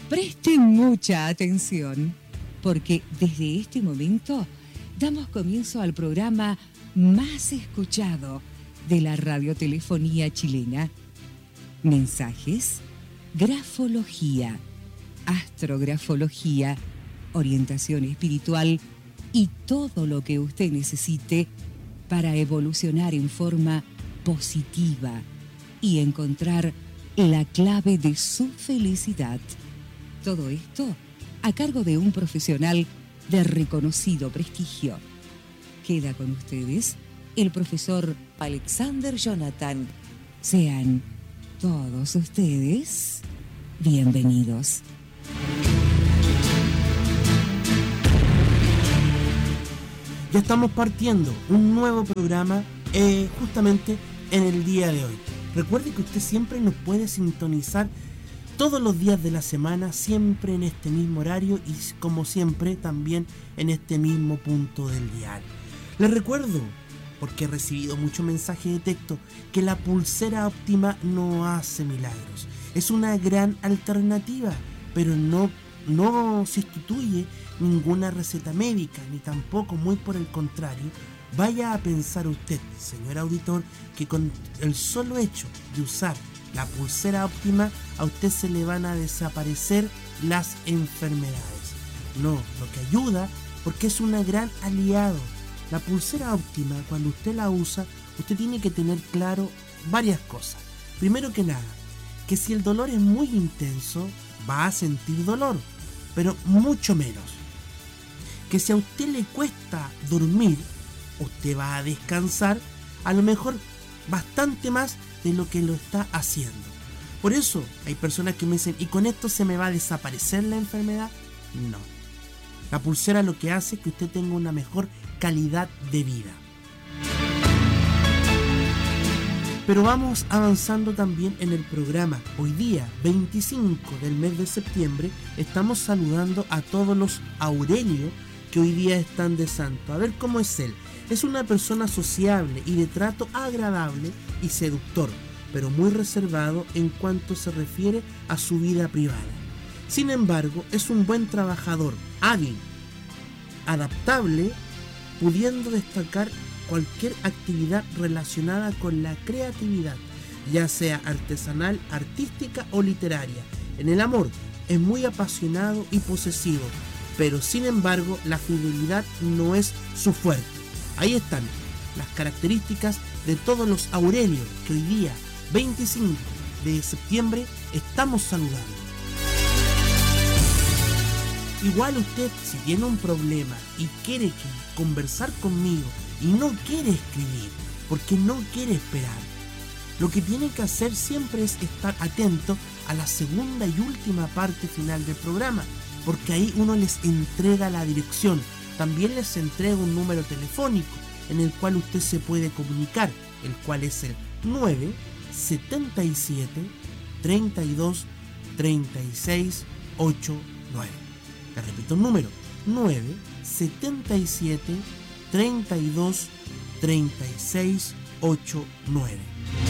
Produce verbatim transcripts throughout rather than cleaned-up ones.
Presten mucha atención, porque desde este momento damos comienzo al programa más escuchado de la radiotelefonía chilena. Mensajes, grafología, astrografología, orientación espiritual y todo lo que usted necesite para evolucionar en forma positiva y encontrar la clave de su felicidad. Todo esto a cargo de un profesional de reconocido prestigio. Queda con ustedes el profesor Alexander Jonathan. Sean todos ustedes bienvenidos. Ya estamos partiendo un nuevo programa eh, justamente en el día de hoy. Recuerde que usted siempre nos puede sintonizar todos los días de la semana, siempre en este mismo horario y como siempre también en este mismo punto del dial. Les recuerdo, porque he recibido muchos mensajes de texto, que la pulsera óptima no hace milagros. Es una gran alternativa, pero no, no sustituye ninguna receta médica, ni tampoco, muy por el contrario, vaya a pensar usted, señor auditor, que con el solo hecho de usar la pulsera óptima a usted se le van a desaparecer las enfermedades. No, lo que ayuda, porque es un gran aliado. La pulsera óptima, cuando usted la usa, usted tiene que tener claro varias cosas. Primero que nada, que si el dolor es muy intenso, va a sentir dolor, pero mucho menos. Que si a usted le cuesta dormir, usted va a descansar a lo mejor bastante más de lo que lo está haciendo. Por eso hay personas que me dicen, ¿y con esto se me va a desaparecer la enfermedad? No. La pulsera lo que hace es que usted tenga una mejor calidad de vida. Pero vamos avanzando también en el programa. Hoy día, veinticinco del mes de septiembre, estamos saludando a todos los Aurelio que hoy día están de santo. A ver cómo es él. Es una persona sociable y de trato agradable y seductor, pero muy reservado en cuanto se refiere a su vida privada. Sin embargo, es un buen trabajador, hábil, adaptable, pudiendo destacar cualquier actividad relacionada con la creatividad, ya sea artesanal, artística o literaria. En el amor, es muy apasionado y posesivo, pero sin embargo, la fidelidad no es su fuerte. Ahí están las características de todos los Aurelios que hoy día, veinticinco de septiembre, estamos saludando. Igual usted, si tiene un problema y quiere conversar conmigo y no quiere escribir, porque no quiere esperar, lo que tiene que hacer siempre es estar atento a la segunda y última parte final del programa, porque ahí uno les entrega la dirección. También les entrega un número telefónico en el cual usted se puede comunicar, el cual es el nueve setenta y siete, treinta y dos, treinta y seis, ochenta y nueve. Le repito el número, nueve setenta y siete, treinta y dos, treinta y seis, ochenta y nueve.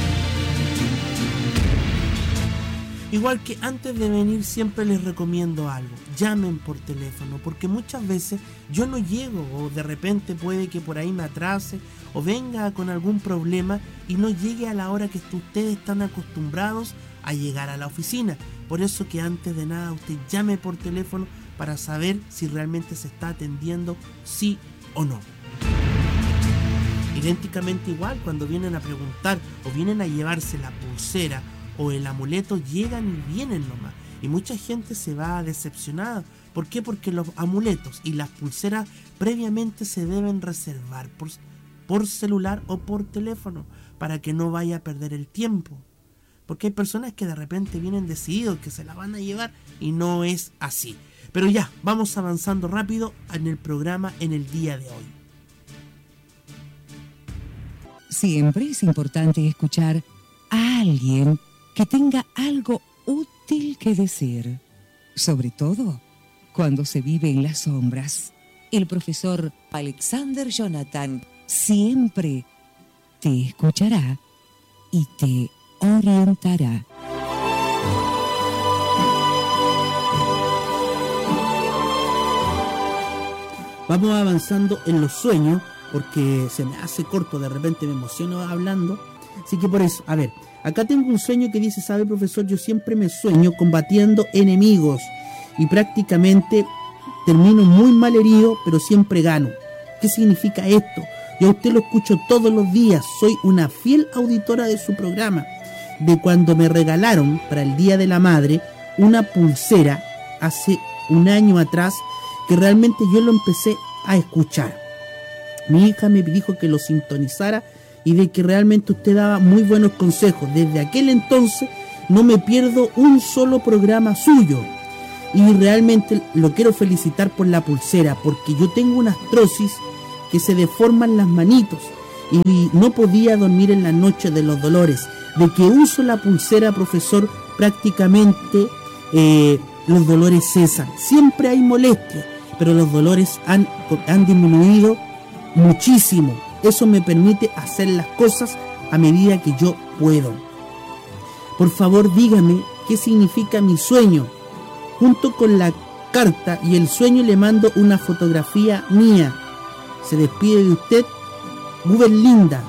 Igual que antes de venir siempre les recomiendo algo, llamen por teléfono, porque muchas veces yo no llego o de repente puede que por ahí me atrase o venga con algún problema y no llegue a la hora que ustedes están acostumbrados a llegar a la oficina. Por eso que antes de nada usted llame por teléfono para saber si realmente se está atendiendo sí o no. Idénticamente igual cuando vienen a preguntar o vienen a llevarse la pulsera o el amuleto, llegan y vienen nomás. Y mucha gente se va decepcionada. ¿Por qué? Porque los amuletos y las pulseras previamente se deben reservar por, por celular o por teléfono para que no vaya a perder el tiempo. Porque hay personas que de repente vienen decididos que se la van a llevar y no es así. Pero ya, vamos avanzando rápido en el programa en el día de hoy. Siempre es importante escuchar a alguien que tenga algo útil que decir, sobre todo cuando se vive en las sombras. El profesor Alexander Jonathan siempre te escuchará y te orientará. Vamos avanzando en los sueños, porque se me hace corto, de repente me emociono hablando. Así que por eso, a ver, acá tengo un sueño que dice, sabe profesor, yo siempre me sueño combatiendo enemigos y prácticamente termino muy mal herido, pero siempre gano. ¿Qué significa esto? Yo a usted lo escucho todos los días, soy una fiel auditora de su programa, de cuando me regalaron para el Día de la Madre una pulsera hace un año atrás, que realmente yo lo empecé a escuchar. Mi hija me dijo que lo sintonizara y de que realmente usted daba muy buenos consejos. Desde aquel entonces no me pierdo un solo programa suyo. Y realmente lo quiero felicitar por la pulsera, porque yo tengo una artrosis que se deforman las manitos y no podía dormir en la noche de los dolores. De que uso la pulsera, profesor, prácticamente eh, los dolores cesan. Siempre hay molestia, pero los dolores han, han disminuido muchísimo. Eso me permite hacer las cosas a medida que yo puedo. Por favor, dígame qué significa mi sueño. Junto con la carta y el sueño le mando una fotografía mía. Se despide de usted, Guberlinda.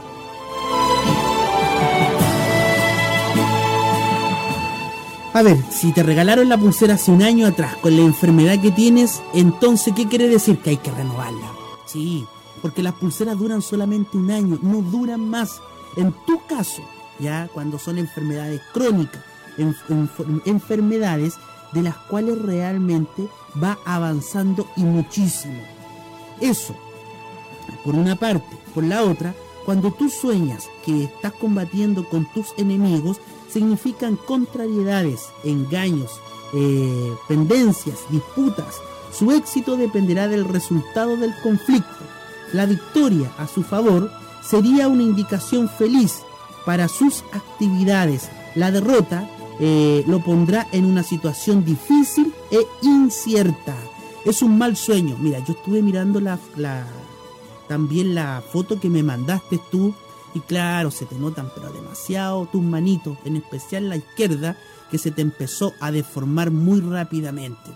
A ver, si te regalaron la pulsera hace un año atrás con la enfermedad que tienes, entonces, ¿qué quiere decir? Que hay que renovarla. Sí, porque las pulseras duran solamente un año, no duran más. En tu caso, ya cuando son enfermedades crónicas, en, en, enfermedades de las cuales realmente va avanzando y muchísimo. Eso, por una parte. Por la otra, cuando tú sueñas que estás combatiendo con tus enemigos, significan contrariedades, engaños, eh, pendencias, disputas. Su éxito dependerá del resultado del conflicto. La victoria a su favor sería una indicación feliz para sus actividades. La derrota eh, lo pondrá en una situación difícil e incierta. Es un mal sueño. Mira, yo estuve mirando la, la también la foto que me mandaste tú, y claro, se te notan pero demasiado tus manitos, en especial la izquierda, que se te empezó a deformar muy rápidamente.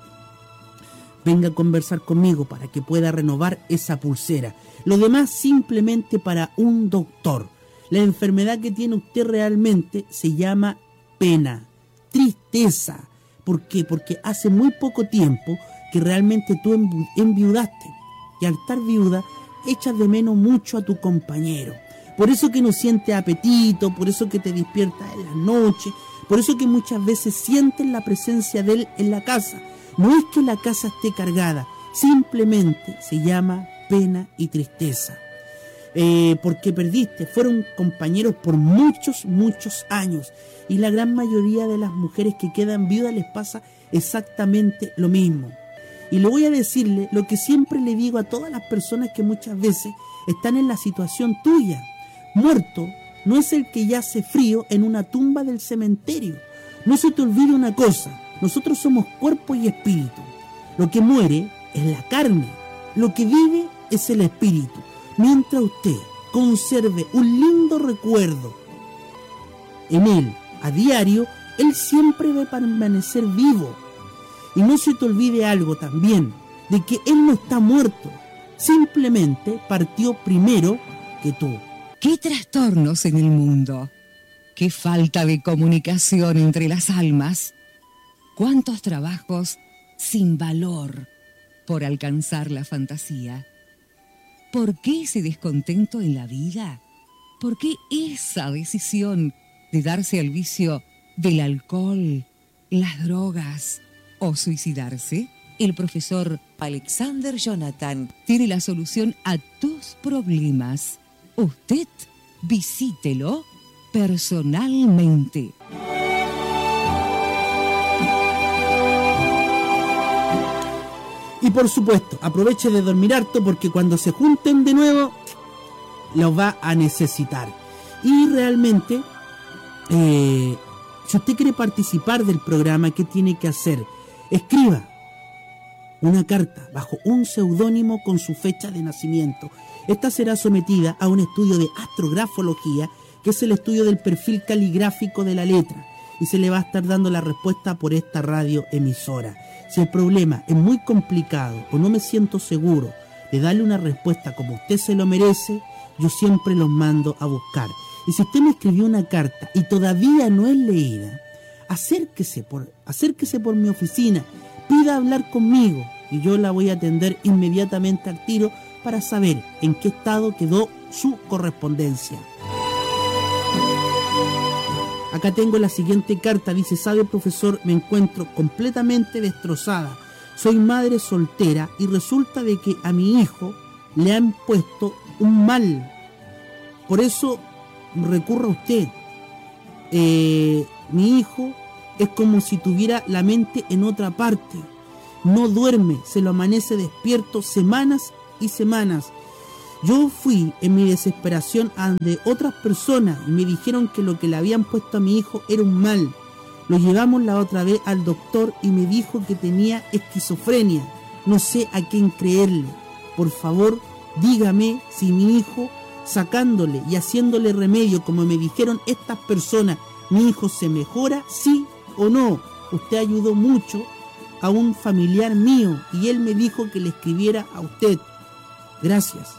Venga a conversar conmigo para que pueda renovar esa pulsera. Lo demás simplemente para un doctor. La enfermedad que tiene usted realmente se llama pena, tristeza. ¿Por qué? Porque hace muy poco tiempo que realmente tú envi- enviudaste. Y al estar viuda, echas de menos mucho a tu compañero. Por eso que no siente apetito, por eso que te despiertas en la noche, por eso que muchas veces sientes la presencia de él en la casa. No es que la casa esté cargada, simplemente se llama pena y tristeza. Eh, porque perdiste, fueron compañeros por muchos, muchos años. Y la gran mayoría de las mujeres que quedan viudas les pasa exactamente lo mismo. Y le voy a decirle lo que siempre le digo a todas las personas que muchas veces están en la situación tuya. Muerto no es el que yace frío en una tumba del cementerio. No se te olvide una cosa, nosotros somos cuerpo y espíritu. Lo que muere es la carne, lo que vive es el espíritu. Mientras usted conserve un lindo recuerdo en él a diario, él siempre va a permanecer vivo. Y no se te olvide algo también, de que él no está muerto, simplemente partió primero que tú. ¿Qué trastornos en el mundo? ¿Qué falta de comunicación entre las almas? ¿Cuántos trabajos sin valor por alcanzar la fantasía? ¿Por qué ese descontento en la vida? ¿Por qué esa decisión de darse al vicio del alcohol, las drogas o suicidarse? El profesor Alexander Jonathan tiene la solución a tus problemas. Usted visítelo personalmente. Y por supuesto, aproveche de dormir harto, porque cuando se junten de nuevo, los va a necesitar. Y realmente, eh, si usted quiere participar del programa, ¿qué tiene que hacer? Escriba una carta bajo un seudónimo con su fecha de nacimiento. Esta será sometida a un estudio de astrografología, que es el estudio del perfil caligráfico de la letra, y se le va a estar dando la respuesta por esta radio emisora. Si el problema es muy complicado o no me siento seguro, de darle una respuesta como usted se lo merece, yo siempre los mando a buscar. Y si usted me escribió una carta y todavía no es leída, acérquese por, acérquese por mi oficina, pida hablar conmigo y yo la voy a atender inmediatamente al tiro para saber en qué estado quedó su correspondencia. Acá tengo la siguiente carta, dice: sabe, profesor, me encuentro completamente destrozada. Soy madre soltera y resulta de que a mi hijo le han puesto un mal. Por eso recurro a usted. Eh, mi hijo es como si tuviera la mente en otra parte. No duerme, se lo amanece despierto semanas y semanas. Yo fui en mi desesperación ante otras personas y me dijeron que lo que le habían puesto a mi hijo era un mal. Lo llevamos la otra vez al doctor y me dijo que tenía esquizofrenia. No sé a quién creerle. Por favor, dígame si mi hijo, sacándole y haciéndole remedio como me dijeron estas personas, mi hijo se mejora, sí o no. Usted ayudó mucho a un familiar mío y él me dijo que le escribiera a usted. Gracias.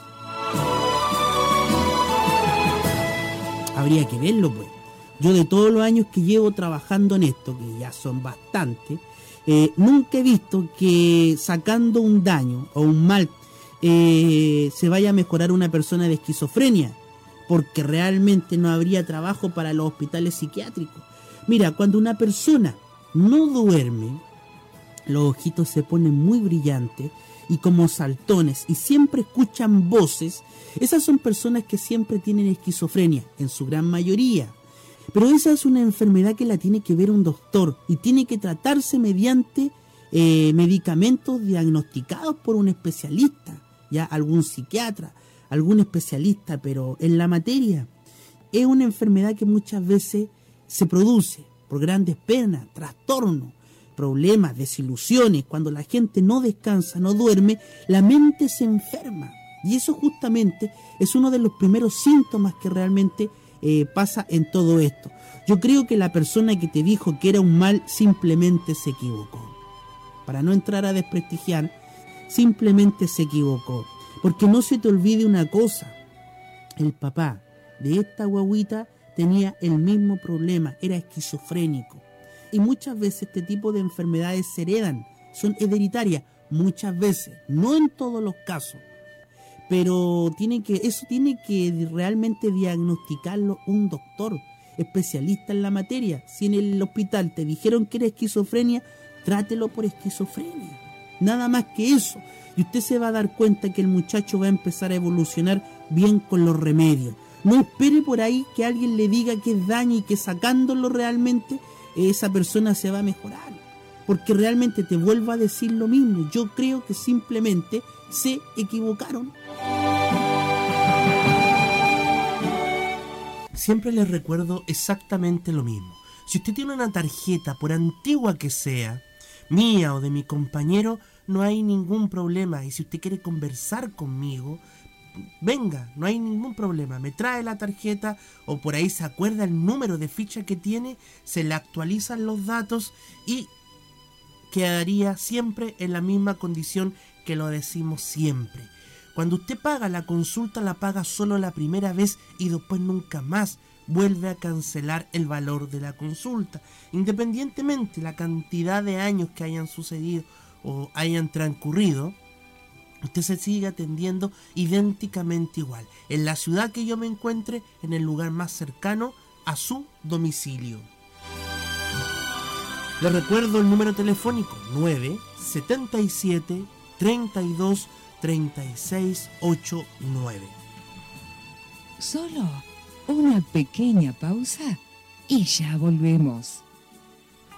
Habría que verlo, pues. Yo, de todos los años que llevo trabajando en esto, que ya son bastantes, eh, nunca he visto que sacando un daño o un mal eh, se vaya a mejorar una persona de esquizofrenia, porque realmente no habría trabajo para los hospitales psiquiátricos. Mira, cuando una persona no duerme, los ojitos se ponen muy brillantes y como saltones y siempre escuchan voces. Esas son personas que siempre tienen esquizofrenia, en su gran mayoría. Pero esa es una enfermedad que la tiene que ver un doctor y tiene que tratarse mediante eh, medicamentos diagnosticados por un especialista, ya algún psiquiatra, algún especialista, pero en la materia. Es una enfermedad que muchas veces se produce por grandes penas, trastornos, problemas, desilusiones. Cuando la gente no descansa, no duerme, la mente se enferma. Y eso justamente es uno de los primeros síntomas que realmente eh, pasa en todo esto. Yo creo que la persona que te dijo que era un mal simplemente se equivocó. Para no entrar a desprestigiar, simplemente se equivocó. Porque no se te olvide una cosa: el papá de esta guagüita tenía el mismo problema, era esquizofrénico. Y muchas veces este tipo de enfermedades se heredan, son hereditarias, muchas veces, no en todos los casos. Pero tiene que, eso tiene que realmente diagnosticarlo un doctor, especialista en la materia. Si en el hospital te dijeron que era esquizofrenia, trátelo por esquizofrenia. Nada más que eso. Y usted se va a dar cuenta que el muchacho va a empezar a evolucionar bien con los remedios. No espere por ahí que alguien le diga que es daño y que sacándolo realmente esa persona se va a mejorar. Porque realmente te vuelvo a decir lo mismo. Yo creo que simplemente se equivocaron. Siempre les recuerdo exactamente lo mismo. Si usted tiene una tarjeta, por antigua que sea, mía o de mi compañero, no hay ningún problema. Y si usted quiere conversar conmigo, venga, no hay ningún problema. Me trae la tarjeta o por ahí se acuerda el número de ficha que tiene, se le actualizan los datos y quedaría siempre en la misma condición que lo decimos siempre. Cuando usted paga la consulta, la paga solo la primera vez y después nunca más vuelve a cancelar el valor de la consulta, independientemente la cantidad de años que hayan sucedido o hayan transcurrido. Usted se sigue atendiendo idénticamente igual, en la ciudad que yo me encuentre, en el lugar más cercano a su domicilio. Le recuerdo el número telefónico: nueve siete siete, tres dos, tres seis ocho nueve. Solo una pequeña pausa y ya volvemos.